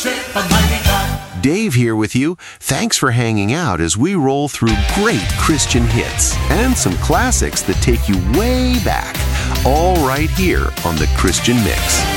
worship Almighty God. Dave here with you. Thanks for hanging out as we roll through great Christian hits and some classics that take you way back. All right here on The Christian Mix.